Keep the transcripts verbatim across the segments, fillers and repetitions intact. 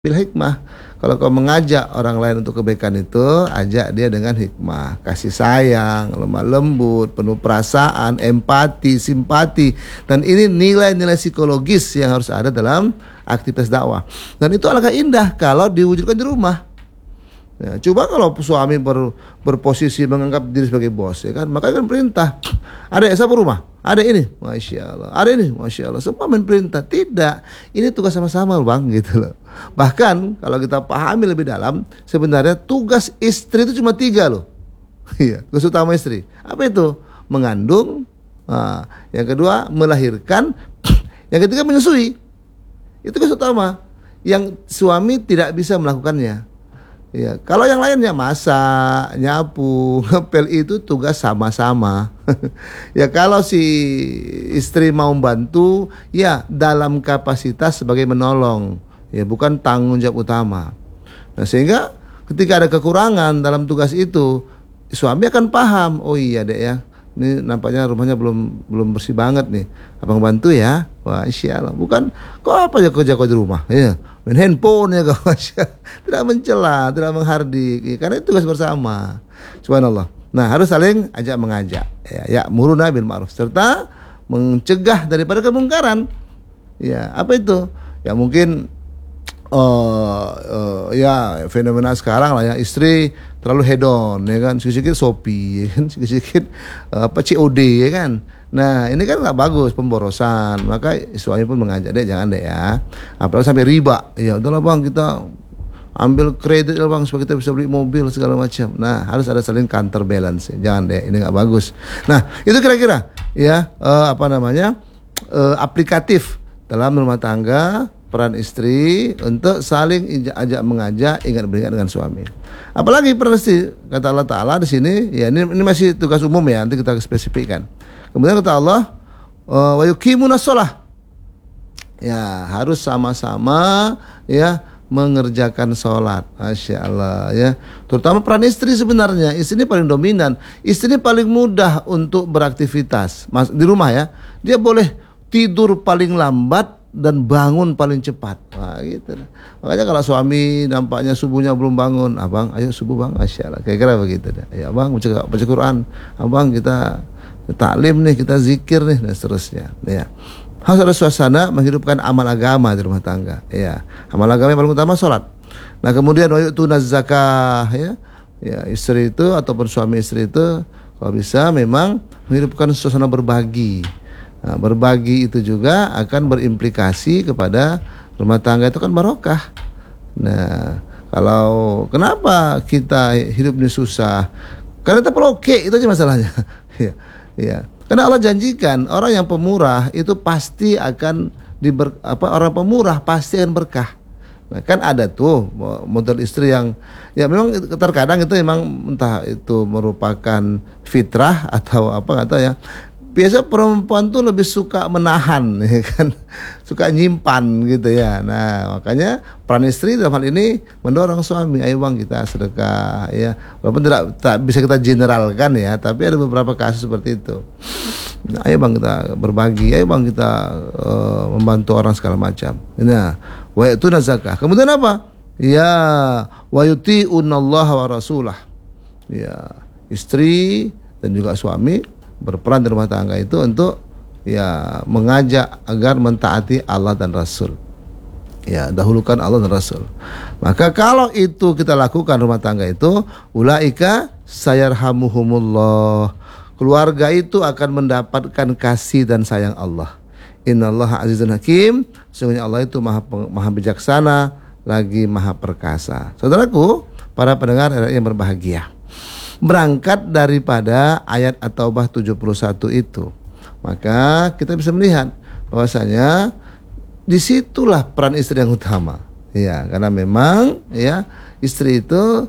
bil hikmah. Kalau kau mengajak orang lain untuk kebaikan itu, ajak dia dengan hikmah, kasih sayang, lemah lembut, penuh perasaan, empati, simpati. Dan ini nilai-nilai psikologis yang harus ada dalam aktivitas dakwah. Dan itu alangkah indah kalau diwujudkan di rumah. Ya, coba kalau suami ber, berposisi menganggap diri sebagai bos, ya kan, maka kan perintah. Ada siapa rumah? Ada ini, masya Allah. Ada ini, masya Allah. Semua main perintah. Tidak, ini tugas sama-sama, bang, gitu loh. Bahkan kalau kita pahami lebih dalam, sebenarnya tugas istri itu cuma tiga loh. Iya, tugas utama istri. Apa itu? Mengandung. Nah, yang kedua melahirkan. Yang ketiga menyusui. Itu tugas utama. Yang suami tidak bisa melakukannya. Ya, kalau yang lainnya masak, nyapu, ngepel itu tugas sama-sama. Ya kalau si istri mau bantu, ya dalam kapasitas sebagai menolong, ya bukan tanggung jawab utama. Nah, sehingga ketika ada kekurangan dalam tugas itu, suami akan paham, oh iya dek ya, ini nampaknya rumahnya belum belum bersih banget nih, abang bantu ya. Wah, insya Allah. Bukan kok apa ya kerja kau di rumah, ya main handphone ya kau. Tidak mencela, tidak menghardik, ya, karena itu tugas bersama. Subhanallah. Nah, harus saling ajak mengajak, ya, ya muruna bil ma'ruf, serta mencegah daripada kemungkaran. Ya, apa itu? Ya mungkin uh, uh, ya fenomena sekarang lah ya, istri terlalu hedon, ya kan, sedikit-sedikit Shopee, ya kan, sedikit-sedikit uh, apa C O D, ya kan. Nah, ini kan nggak bagus, pemborosan. Maka suami pun mengajak, deh jangan deh ya. Apalagi sampai riba. Ya udahlah bang, kita ambil kredit lah bang supaya kita bisa beli mobil segala macam. Nah, harus ada saling counterbalance. Jangan deh, ini nggak bagus. Nah, itu kira-kira ya uh, apa namanya uh, aplikatif dalam rumah tangga, peran istri untuk saling ajak mengajak, ingat beringat dengan suami. Apalagi peran istri, kata Allah Taala di sini, ya ini, ini masih tugas umum ya, nanti kita spesifikkan. Kemudian kata Allah, wa yuqimunas shalah. Ya, harus sama-sama ya mengerjakan sholat. Masya Allah ya. Terutama peran istri sebenarnya. Istri ini paling dominan. Istri ini paling mudah untuk beraktivitas. Mas, di rumah ya. Dia boleh tidur paling lambat dan bangun paling cepat. Wah, gitu. Makanya kalau suami nampaknya subuhnya belum bangun, abang, ayo subuh bang, masya Allah. Kira-kira begitu deh. Ya abang baca, baca Quran. Abang kita taklim nih, kita zikir nih, dan seterusnya. Ya. Harus ada suasana menghidupkan amal agama di rumah tangga. Ya. Amal agama yang paling utama sholat. Nah kemudian wayu'tunaz zakah, ya. Ya, istri itu ataupun suami istri itu kalau bisa memang menghidupkan suasana berbagi. Nah, berbagi itu juga akan berimplikasi kepada rumah tangga itu kan barokah. Nah, kalau kenapa kita hidup ini susah? Karena kita peloke, itu aja masalahnya. Ya. Ya, karena Allah janjikan orang yang pemurah itu pasti akan diber, apa orang pemurah pasti akan berkah. Nah, kan ada tuh model istri yang ya memang terkadang itu memang entah itu merupakan fitrah atau apa nggak tahu ya. Biasa perempuan tuh lebih suka menahan, ya kan, suka nyimpan gitu ya. Nah makanya peran istri dalam hal ini mendorong suami, ayo bang kita sedekah ya. Walaupun tidak, tak bisa kita generalkan ya, tapi ada beberapa kasus seperti itu. Nah, ayo bang kita berbagi, ayo bang kita uh, membantu orang segala macam. Nah, wa itu zakah. Kemudian apa? Ya, wa yuti'unallaha wa rasulah. Ya, istri dan juga suami berperan di rumah tangga itu untuk ya mengajak agar mentaati Allah dan Rasul. Ya, dahulukan Allah dan Rasul. Maka kalau itu kita lakukan rumah tangga itu, ulaika sayarhamuhumullah. Keluarga itu akan mendapatkan kasih dan sayang Allah. Innallaha azizun hakim. Sesungguhnya Allah itu maha, maha bijaksana lagi maha perkasa. Saudaraku, para pendengar yang berbahagia, berangkat daripada ayat At-Taubah tujuh puluh satu itu, maka kita bisa melihat bahwasanya disitulah peran istri yang utama. Ya, karena memang ya istri itu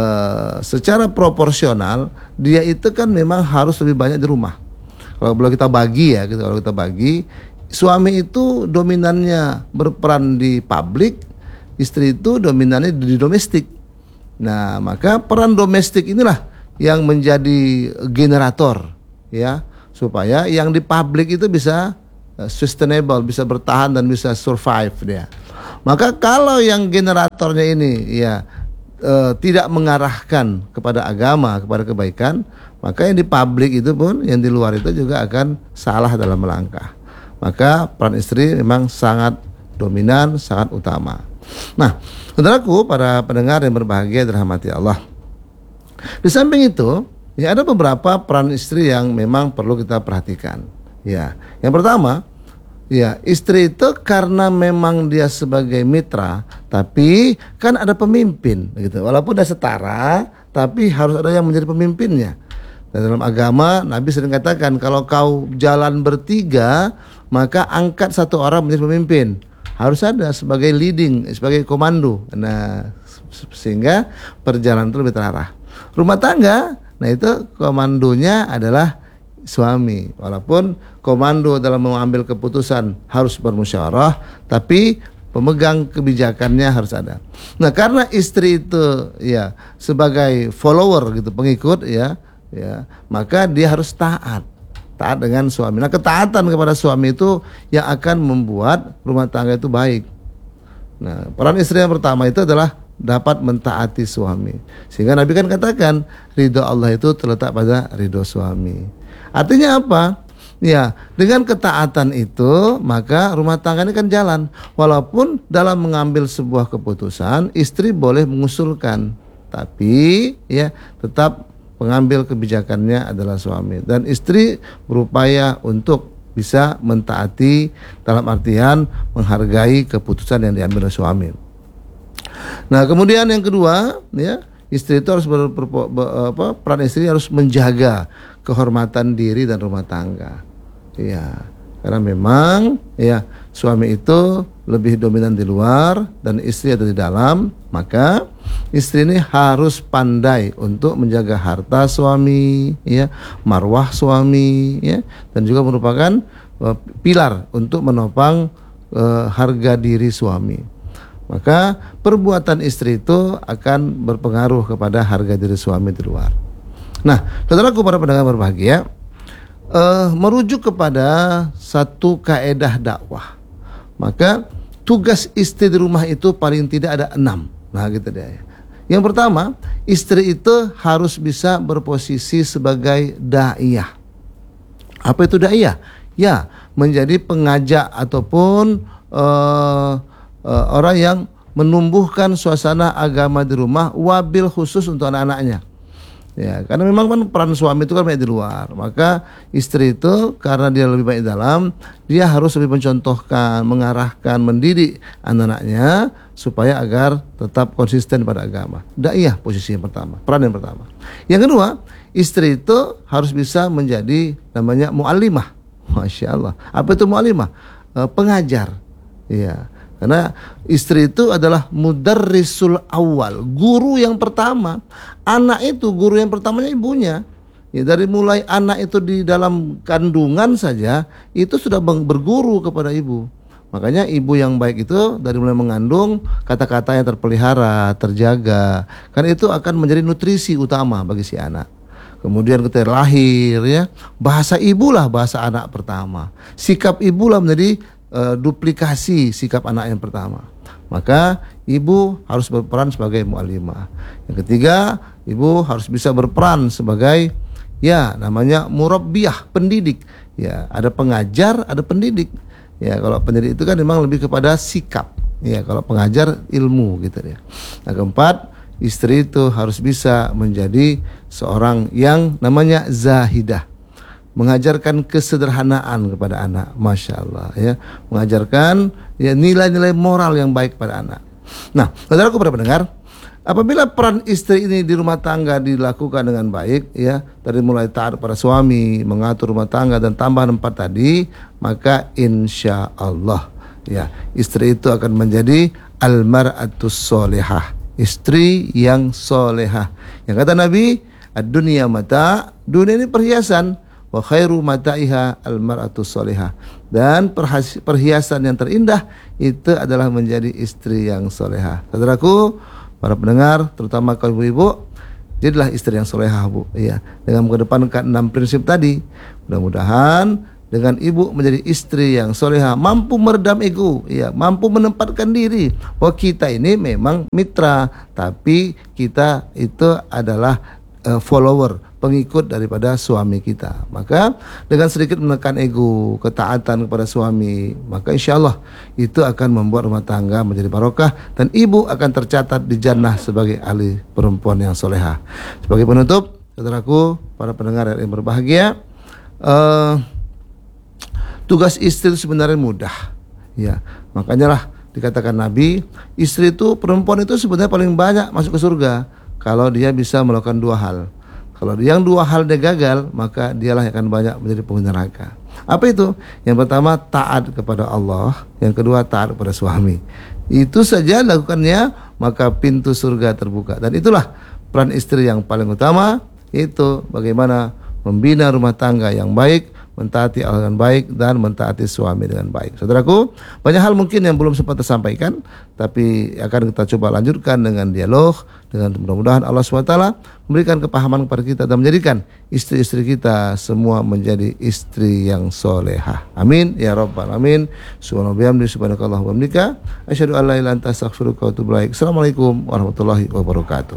uh, secara proporsional dia itu kan memang harus lebih banyak di rumah. Kalau boleh kita bagi ya, kalau kita bagi, suami itu dominannya berperan di publik, istri itu dominannya di domestik. Nah, maka peran domestik inilah yang menjadi generator ya, supaya yang di publik itu bisa sustainable, bisa bertahan dan bisa survive dia. Maka kalau yang generatornya ini ya e, tidak mengarahkan kepada agama, kepada kebaikan, maka yang di publik itu pun, yang di luar itu juga akan salah dalam melangkah. Maka peran istri memang sangat dominan, sangat utama. Nah, saudaraku, para pendengar yang berbahagia dirahmati Allah. Di samping itu, ya ada beberapa peran istri yang memang perlu kita perhatikan. Ya, yang pertama, ya istri itu karena memang dia sebagai mitra, tapi kan ada pemimpin, gitu. Walaupun udah setara, tapi harus ada yang menjadi pemimpinnya. Dan dalam agama, Nabi sering katakan kalau kau jalan bertiga, maka angkat satu orang menjadi pemimpin. Harus ada sebagai leading, sebagai komando. Nah, sehingga perjalanan itu lebih terarah. Rumah tangga, nah itu komandonya adalah suami. Walaupun komando dalam mengambil keputusan harus bermusyawarah, tapi pemegang kebijakannya harus ada. Nah, karena istri itu ya sebagai follower gitu, pengikut ya, ya, maka dia harus taat. Taat dengan suami. Nah, ketaatan kepada suami itu yang akan membuat rumah tangga itu baik. Nah, peran istri yang pertama itu adalah dapat mentaati suami. Sehingga Nabi kan katakan, ridho Allah itu terletak pada ridho suami. Artinya apa? Ya, dengan ketaatan itu, maka rumah tangga ini kan jalan. Walaupun dalam mengambil sebuah keputusan, istri boleh mengusulkan, tapi ya tetap pengambil kebijakannya adalah suami. Dan istri berupaya untuk bisa mentaati dalam artian menghargai keputusan yang diambil oleh suami. Nah, kemudian yang kedua, ya, istri itu harus ber, ber, ber, apa, peran istri harus menjaga kehormatan diri dan rumah tangga. Ya, karena memang ya suami itu lebih dominan di luar dan istri ada di dalam, maka istri ini harus pandai untuk menjaga harta suami, ya, marwah suami, ya, dan juga merupakan uh, pilar untuk menopang uh, harga diri suami. Maka perbuatan istri itu akan berpengaruh kepada harga diri suami di luar. Nah, saudaraku para pendengar berbahagia, uh, merujuk kepada satu kaedah dakwah, maka tugas istri di rumah itu paling tidak ada enam. Nah, gitu deh. Yang pertama, istri itu harus bisa berposisi sebagai da'iyah. Apa itu da'iyah? Ya, menjadi pengajak ataupun uh, uh, orang yang menumbuhkan suasana agama di rumah, wabil khusus untuk anak-anaknya. Ya, karena memang kan peran suami itu kan banyak di luar. Maka istri itu karena dia lebih baik dalam, dia harus lebih mencontohkan, mengarahkan, mendidik anak-anaknya supaya agar tetap konsisten pada agama. Da'iyah posisi yang pertama, peran yang pertama. Yang kedua, istri itu harus bisa menjadi namanya mu'allimah. Masya Allah. Apa itu mu'allimah? E, pengajar. Ya. Karena istri itu adalah mudarrisul awal, guru yang pertama. Anak itu guru yang pertamanya ibunya. Ya, dari mulai anak itu di dalam kandungan saja itu sudah berguru kepada ibu. Makanya ibu yang baik itu dari mulai mengandung, kata-kata yang terpelihara, terjaga. Karena itu akan menjadi nutrisi utama bagi si anak. Kemudian ketika lahir, ya, bahasa ibulah bahasa anak pertama. Sikap ibulah menjadi Uh, duplikasi sikap anak yang pertama. Maka ibu harus berperan sebagai mu'allimah. Yang ketiga, ibu harus bisa berperan sebagai ya namanya murabbiyah, pendidik. Ya, ada pengajar, ada pendidik. Ya, kalau pendidik itu kan memang lebih kepada sikap. Ya, kalau pengajar ilmu gitu ya. Nah, keempat, istri itu harus bisa menjadi seorang yang namanya zahidah. Mengajarkan kesederhanaan kepada anak, masya Allah, ya, mengajarkan ya nilai-nilai moral yang baik pada anak. Nah, saudaraku para pendengar, apabila peran istri ini di rumah tangga dilakukan dengan baik, ya, dari mulai taat pada suami, mengatur rumah tangga dan tambahan empat tadi, maka insya Allah, ya, istri itu akan menjadi almar'atus solehah, istri yang solehah. Yang kata Nabi, ad-dunya mata, dunia ini perhiasan. Wa khairu mata'iha almar'atus solehah. Dan perhiasan yang terindah itu adalah menjadi istri yang solehah. Saudaraku, para pendengar, terutama kaum ibu-ibu, jadilah istri yang solehah, Bu. Iya, dengan mengedepankan enam prinsip tadi. Mudah-mudahan dengan ibu menjadi istri yang soleha, mampu meredam ego, ya, mampu menempatkan diri bahwa kita ini memang mitra, tapi kita itu adalah uh, follower, pengikut daripada suami kita. Maka dengan sedikit menekan ego, ketaatan kepada suami, maka insya Allah itu akan membuat rumah tangga menjadi barokah dan ibu akan tercatat di jannah sebagai ahli perempuan yang soleha. Sebagai penutup, saudaraku, para pendengar yang berbahagia, uh, tugas istri sebenarnya mudah, ya. Makanya lah dikatakan Nabi, istri itu, perempuan itu sebenarnya paling banyak masuk ke surga kalau dia bisa melakukan dua hal. Kalau yang dua hal dia gagal, maka dialah yang akan banyak menjadi penghuni neraka. Apa itu? Yang pertama, taat kepada Allah. Yang kedua, taat kepada suami. Itu saja lakukannya, maka pintu surga terbuka. Dan itulah peran istri yang paling utama, yaitu bagaimana membina rumah tangga yang baik, mentaati Allah dengan baik, dan mentaati suami dengan baik. Saudaraku, banyak hal mungkin yang belum sempat tersampaikan, tapi akan kita coba lanjutkan dengan dialog, dengan mudah-mudahan Allah subhanahu wa taala memberikan kepahaman kepada kita dan menjadikan istri-istri kita semua menjadi istri yang solehah. Amin ya rabbal alamin. Subhanallah bihamdihi, subhanakallah wa bihamdika, asyhadu an la ilaha illa anta, astaghfiruka wa atubu ilaik. Assalamualaikum warahmatullahi wabarakatuh.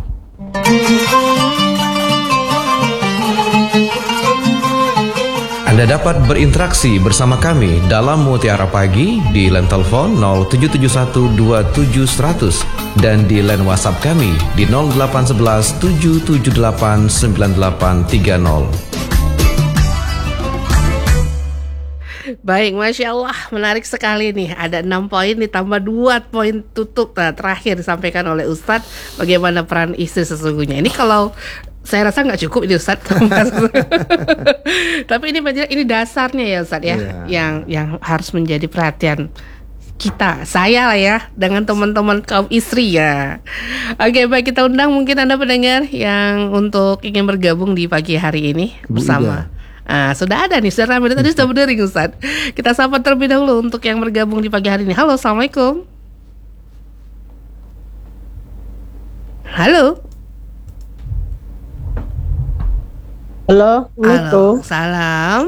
Anda dapat berinteraksi bersama kami dalam Mutiara Pagi di line telepon nol tujuh tujuh satu dua tujuh seratus dan di line WhatsApp kami di nol delapan satu satu tujuh tujuh delapan sembilan delapan tiga nol. Baik, Masya Allah, menarik sekali nih. Ada enam poin ditambah dua poin tutup nah, terakhir disampaikan oleh Ustadz bagaimana peran istri sesungguhnya. Ini kalau saya rasa nggak cukup ini Ustadz. Tapi ini ini dasarnya ya Ustadz ya, yeah. yang yang harus menjadi perhatian kita, saya lah ya, dengan teman-teman kaum istri ya. Oke, baik, kita undang mungkin Anda pendengar yang untuk ingin bergabung di pagi hari ini Bu bersama. Ida. Ah, sudah ada nih, sudah ramai tadi sudah berdering Ustadz. Kita sapa terlebih dahulu untuk yang bergabung di pagi hari ini. Halo, assalamualaikum. Halo. Halo, Assalamualaikum. Halo, salam.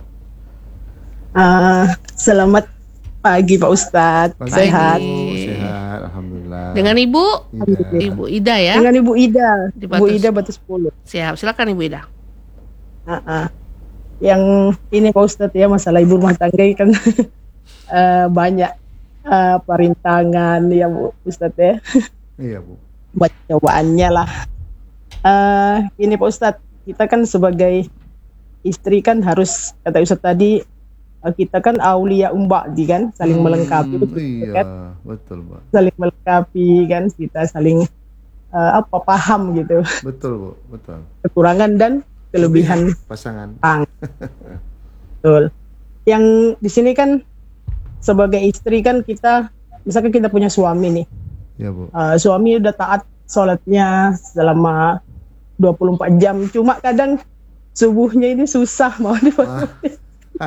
Uh, selamat pagi Pak Ustadz. Pagi, Sehat. Bu. Sehat, alhamdulillah. Dengan Ibu, Ida. Ibu Ida ya. Dengan Ibu Ida. Di Ibu Batu- Ida Batu sepuluh. Siap, silakan Ibu Ida. Uh-uh. Yang ini Pak Ustadz ya, masalah ibu rumah tangga ini kan uh, banyak uh, perintangan ya Bu Ustadz ya. Iya Bu. Buat cobaannya lah. Uh, ini Pak Ustadz, kita kan sebagai istri kan harus, kata Ustadz tadi, uh, kita kan aulia umba'di kan, saling Hmm, melengkapi. Iya, Kan? betul Pak. Saling melengkapi kan, kita saling uh, apa paham gitu, Betul Bu, betul. kekurangan dan kelebihan Pasangan. pasangan. Betul. Yang di sini kan sebagai istri kan kita, misalkan kita punya suami nih, Ya Bu. uh, suami udah taat sholatnya selama dua puluh empat jam, cuma kadang subuhnya ini susah mau dibangunin.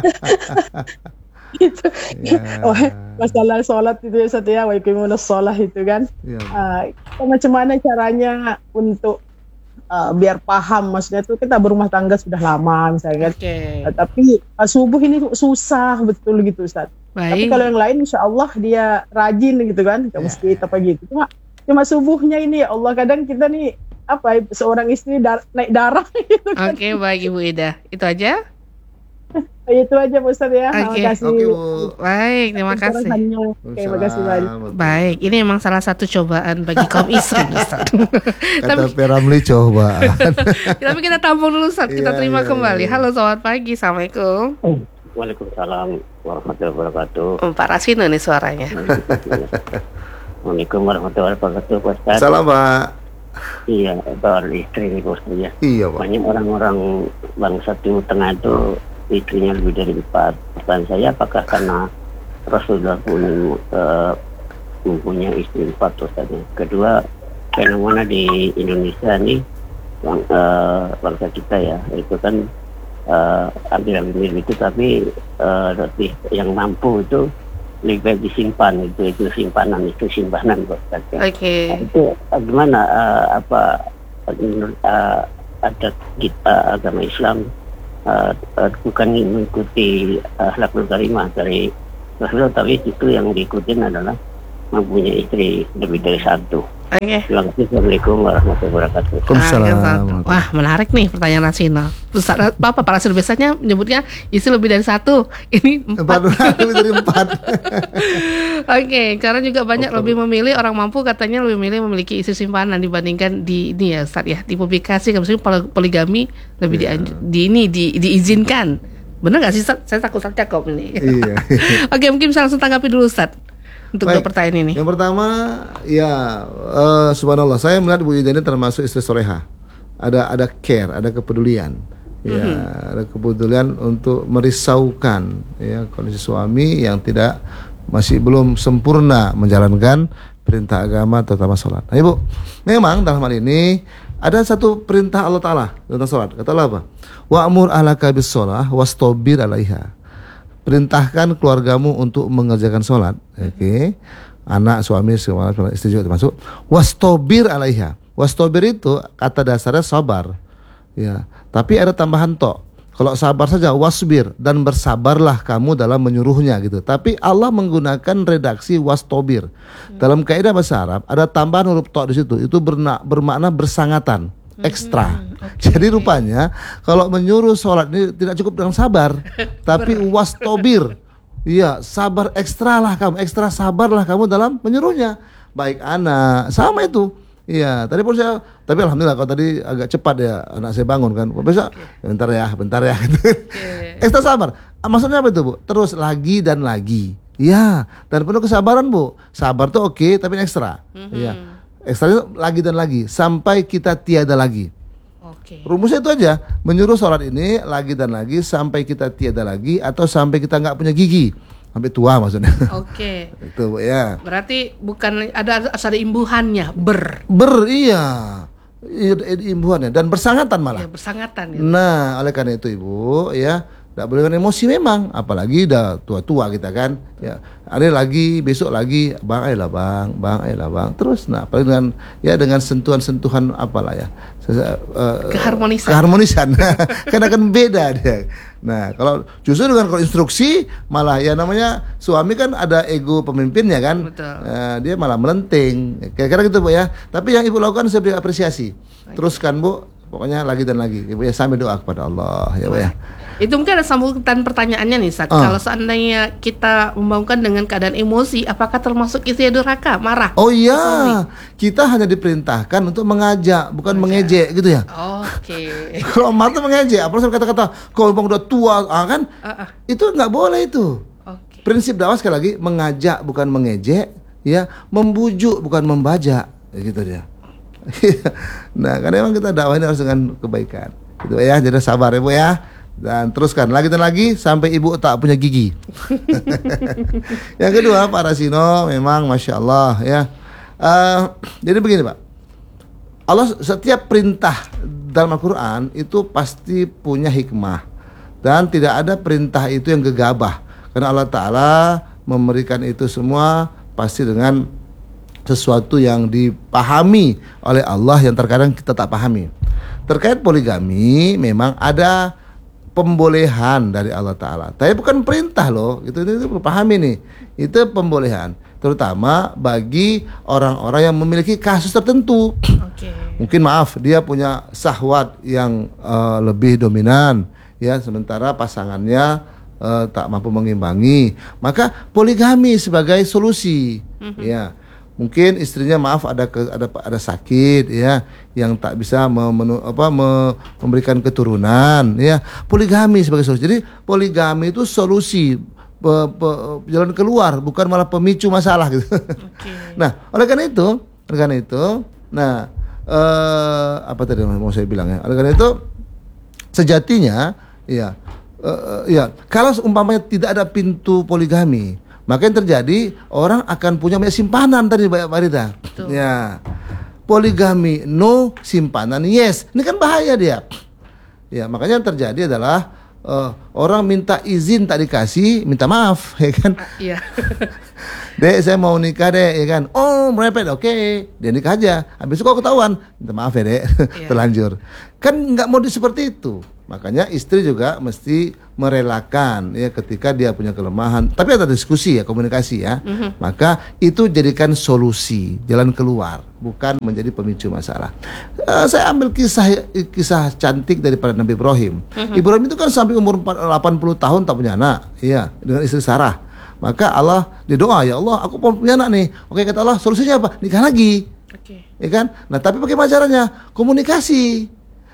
Gitu. Ya. Oh, masalah sholat itu ya satu ya, wa yuqimunas sholah itu kan. Ya, Bu. Uh, kita macam mana caranya untuk uh, biar paham, maksudnya tuh kita berumah tangga sudah lama misalnya kan. Oke. Uh, tapi uh, subuh ini susah betul gitu Ustaz. Tapi Baik. kalau yang lain insya Allah dia rajin gitu kan, ke masjid apa gitu. Cuma cuma subuhnya ini ya Allah, kadang kita nih apa seorang istri dar- naik darah gitu kan. Oke, baik Ibu Ida. Itu aja. Itu aja Pak Ustaz ya. Oke. Terima kasih. Oke Bu. Baik, terima kasih. Pencerahannya. Oke, terima kasih banyak. Betul. Baik, ini memang salah satu cobaan bagi kaum istri, Ustaz. Kata Peramli cobaan. Tapi kita tampung dulu, Ustaz. Kita Iya, terima iya, kembali. iya. Halo, selamat pagi. Assalamualaikum. Waalaikumsalam warahmatullahi wabarakatuh. Oh, Pak Rasino nih suaranya. Waalaikumsalam warahmatullahi wabarakatuh, Pak Ustaz. Salam Pak. Iya, soal istri nih Pak Ustaz ya. Iya Pak. Banyak orang-orang bangsa Timur Tengah itu istrinya lebih dari empat. Pertanyaan saya, apakah karena Rasulullah pun uh, mempunyai istri empat Ustaz ya? Kedua, fenomena di Indonesia nih, bang, uh, bangsa kita ya, itu kan uh, ambil-ambil itu, tapi uh, lebih yang mampu itu lebih baik disimpan, itu itu simpanan, itu simpanan Pak Ustaz ya. Oke. Nah, itu uh, gimana uh, apa menurut uh, adat kita agama Islam uh, uh, bukan mengikuti akhlakul karimah dari Rasulullah, tapi itu yang diikutin adalah mempunyai istri lebih dari satu. Oke. Okay. Terima kasih. Assalamualaikum warahmatullahi wabarakatuh. Waalaikumsalam. Wah, menarik nih pertanyaan Rasino. Ustaz, Bapak para Rasul biasanya menyebutnya istri lebih dari satu. Ini empat. Lebih dari empat. Oke, okay, karena juga banyak lebih memilih orang mampu katanya lebih memilih memiliki istri simpanan dibandingkan di ini ya Ustaz ya, di publikasi kan maksudnya poligami lebih yeah. di, di ini di, diizinkan. Benar nggak sih Ustaz? Saya takut salah cakap ini. Iya. Oke, okay, mungkin bisa langsung tanggapi dulu Ustaz untuk dua pertanyaan ini. Yang pertama, ya uh, subhanallah, saya melihat Bu Ida ini termasuk istri soleha. Ada ada care, ada kepedulian. Ya, mm-hmm. ada kepedulian untuk merisaukan ya kondisi suami yang tidak masih belum sempurna menjalankan perintah agama terutama sholat. Nah Ibu, memang dalam hal ini ada satu perintah Allah Ta'ala tentang sholat. Kata Allah apa? Wa'mur ahlaka bis sholah wastobir alaiha. Perintahkan keluargamu untuk mengerjakan sholat. Oke, okay. Anak, suami, istri juga termasuk. Wastobir alaiha. Wastobir itu kata dasarnya sabar. Ya, tapi ada tambahan to. Kalau sabar saja wasbir, dan bersabarlah kamu dalam menyuruhnya gitu. Tapi Allah menggunakan redaksi wastobir. Dalam kaidah bahasa Arab ada tambahan huruf to di situ. Itu berna, bermakna bersangatan, ekstra. Hmm, okay. Jadi rupanya kalau menyuruh sholat ini tidak cukup dengan sabar, tapi wastobir. Iya, sabar ekstra lah kamu, ekstra sabarlah kamu dalam menyuruhnya. Baik anak, sama itu. Iya, tadi pun saya, tapi alhamdulillah kalau tadi agak cepat ya anak saya bangun kan. Besok okay. bentar ya, bentar ya gitu. Okay. Ekstra sabar. Maksudnya apa itu, Bu? Terus lagi dan lagi. Iya, dan penuh kesabaran, Bu. Sabar tuh oke, okay, tapi ekstra. Iya. Mm-hmm. Ekstra lagi dan lagi sampai kita tiada lagi. Oke. Okay. Rumusnya itu aja, menyuruh sholat ini lagi dan lagi sampai kita tiada lagi atau sampai kita nggak punya gigi. Sampai tua maksudnya. Oke. Okay. Itu ya. Berarti bukan ada ada imbuhannya, ber. Ber iya. Imbuhannya dan bersangatan malah. Ya, bersangatan ya. Nah, oleh karena itu Ibu, ya, enggak boleh dengan emosi memang, apalagi udah tua-tua kita kan. Ya, ada lagi, besok lagi, Bang, ayolah Bang, Bang, ayolah Bang. Terus nah, apalagi dengan ya dengan sentuhan-sentuhan apalah ya. Uh, keharmonisan. Keharmonisan. Kan akan beda dia. Nah, kalau justru dengan kalau instruksi malah ya namanya suami kan ada ego pemimpinnya kan. Betul. Nah, dia malah melenting. Kira-kira gitu Bu ya. Tapi yang Ibu lakukan saya beri apresiasi. Teruskan Bu, pokoknya lagi dan lagi. Ibu ya sambil doa kepada Allah ya Bu ya. Itu mungkin ada sambutan pertanyaannya nih Ustaz. Uh. Kalau seandainya kita membangunkan dengan keadaan emosi, apakah termasuk istri durhaka, marah? Oh iya, kita hanya diperintahkan untuk mengajak, bukan mengajak. mengejek gitu ya. Oke. Okay. Kalau marah mengejek, apalagi kata-kata kalau bang udah tua, ah, kan? Uh, uh. Itu nggak boleh itu. Okay. Prinsip dakwah sekali lagi mengajak bukan mengejek, ya, membujuk bukan membajak, ya, gitu dia. Nah, karena memang kita dakwah ini harus dengan kebaikan. Gitu ya, jadi sabar ya Bu ya. Dan teruskan lagi dan lagi sampai Ibu tak punya gigi. Yang kedua Pak Rasino, memang Masya Allah ya. Uh, jadi begini Pak, Allah setiap perintah dalam Al-Quran itu pasti punya hikmah. Dan tidak ada perintah itu yang gegabah. Karena Allah Ta'ala memberikan itu semua pasti dengan sesuatu yang dipahami oleh Allah yang terkadang kita tak pahami. Terkait poligami memang ada pembolehan dari Allah Ta'ala, tapi bukan perintah loh. Itu itu pahami nih, itu pembolehan, terutama bagi orang-orang yang memiliki kasus tertentu. Okay. Mungkin maaf dia punya syahwat yang uh, lebih dominan, ya, sementara pasangannya uh, tak mampu mengimbangi, maka poligami sebagai solusi. Mm-hmm. Ya. Mungkin istrinya maaf ada ke, ada ada sakit ya yang tak bisa memenu, apa, me, memberikan keturunan ya. Poligami sebagai solusi. Jadi poligami itu solusi pe, pe, jalan keluar, bukan malah pemicu masalah gitu. Okay. Nah, oleh karena itu, oleh karena itu, nah eh, apa tadi mau saya bilang ya? Oleh karena itu sejatinya ya eh, ya kalau umpamanya tidak ada pintu poligami, maka yang terjadi orang akan punya banyak simpanan tadi Mbak Marita. Ya. Poligami no, simpanan yes. Ini kan bahaya dia. Ya, makanya yang terjadi adalah uh, orang minta izin tak dikasih, minta maaf, ya kan? Iya. Dek, saya mau nikah dek, ya kan? Oh, merepet, oke, okay. Dia nikah aja. Habis itu kok ketahuan, minta maaf ya dek, yeah. Terlanjur. Kan nggak mau di seperti itu. Makanya istri juga mesti merelakan ya ketika dia punya kelemahan. Tapi ada diskusi ya, komunikasi ya. Mm-hmm. Maka itu jadikan solusi, jalan keluar, bukan menjadi pemicu masalah. Uh, saya ambil kisah kisah cantik daripada Nabi Ibrahim. Mm-hmm. Ibrahim itu kan sampai umur delapan puluh tahun tak punya anak, iya, dengan istri Sarah. Maka Allah didoa, ya Allah, aku punya anak nih. Oke, kata Allah, solusinya apa? Nikah lagi. Oke. Ya kan? Nah, tapi bagaimana caranya? Komunikasi.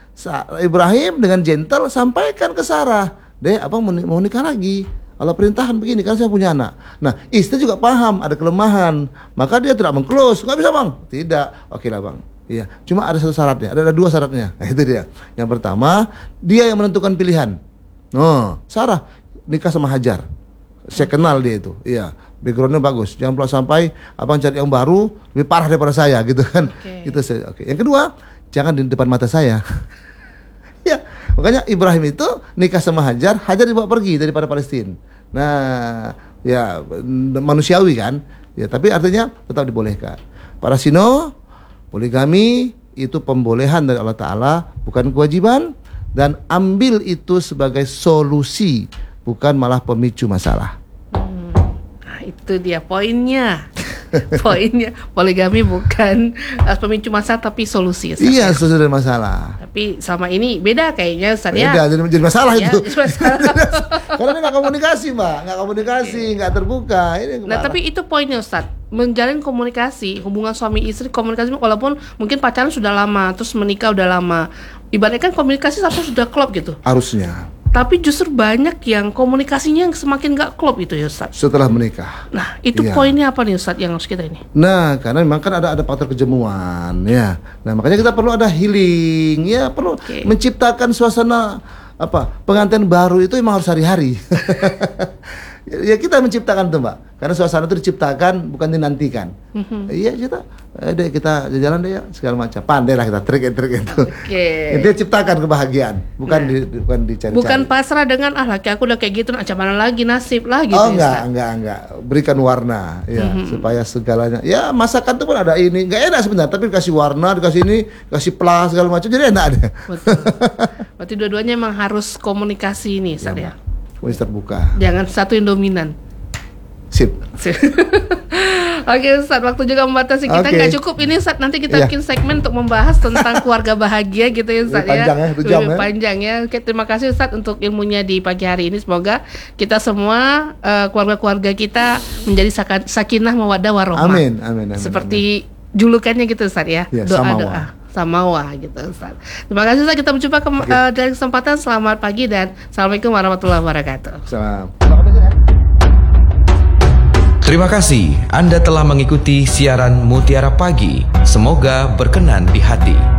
Ibrahim dengan gentle sampaikan ke Sarah, deh abang mau nikah lagi, Allah perintahkan begini kan saya punya anak. Nah istri juga paham ada kelemahan, maka dia tidak mengclose, nggak bisa bang, tidak, oke lah bang, iya, cuma ada satu syaratnya, ada, ada dua syaratnya. Nah, itu dia. Yang pertama dia yang menentukan pilihan. Oh Sarah nikah sama Hajar, saya kenal dia itu, iya, backgroundnya bagus, jangan pula sampai abang cari yang baru lebih parah daripada saya gitu kan. Okay. Itu saya, oke. Yang kedua, jangan di depan mata saya. Ya, makanya Ibrahim itu nikah sama Hajar, Hajar dibawa pergi daripada Palestina. Nah, ya manusiawi kan? Ya, tapi artinya tetap dibolehkan. Para sino, poligami itu pembolehan dari Allah Ta'ala, bukan kewajiban, dan ambil itu sebagai solusi, bukan malah pemicu masalah. Hmm, nah, itu dia poinnya. Poinnya poligami bukan uh, pemicu masalah tapi solusi. Ustaz. Iya, solusi dari masalah. Tapi sama ini beda kayaknya Ustaz ya. Beda, jadi, jadi masalah ya, itu. Jadi masalah. Karena dia nggak komunikasi, Mbak, nggak komunikasi, nggak okay. terbuka. Ini nah, tapi itu poinnya Ustaz. Menjalin komunikasi, hubungan suami istri komunikasi walaupun mungkin pacaran sudah lama, terus menikah udah lama. Ibaratnya kan komunikasi sampai sudah klop gitu. Harusnya. Tapi justru banyak yang komunikasinya yang semakin gak klop itu ya Ustaz. Setelah menikah. Nah itu iya. poinnya apa nih Ustaz yang harus kita ini? Nah karena memang kan ada ada faktor kejemuan ya. Nah makanya kita perlu ada healing ya, perlu okay. menciptakan suasana apa pengantin baru itu memang harus hari-hari. Ya kita menciptakan tuh Mbak, karena suasana itu diciptakan bukan dinantikan. Mm-hmm. Iya kita, eh, deh kita jalan deh ya segala macam. Pandai lah kita trik trik itu. Okay. Dia ciptakan kebahagiaan, bukan nah. di, bukan dicari-cari. Bukan pasrah dengan ah laki aku udah kayak gitu, macam mana lagi nasib lah gitu. Oh enggak, ya, enggak enggak berikan warna ya mm-hmm. supaya segalanya. Ya masakan tuh pun ada ini, enggak enak sebenarnya, tapi dikasih warna, dikasih ini, kasih plus segala macam, jadi enak deh. Betul. Berarti dua-duanya emang harus komunikasi ini, Ustaz ya. Komunikasi terbuka. Jangan satu yang dominan. Sip. Sip. Oke Ustaz, waktu juga membatasi kita nggak okay. cukup ini Ustaz, nanti kita yeah. bikin segmen untuk membahas tentang keluarga bahagia gitu ya Ustaz ya. Panjang ya, jam ya. Panjang ya. Oke, terima kasih Ustaz untuk ilmunya di pagi hari ini. Semoga kita semua uh, keluarga-keluarga kita menjadi sakinah mawaddah warahmah. Amin, amin, amin. Seperti amin. Julukannya gitu Ustaz ya. Yeah, doa-doa. Samawa gitu Ustaz. Terima kasih Ustaz, kita berjumpa ke, okay. uh, dari kesempatan. Selamat pagi dan Assalamualaikum warahmatullahi wabarakatuh. Salam. Terima kasih Anda telah mengikuti siaran Mutiara Pagi. Semoga berkenan di hati.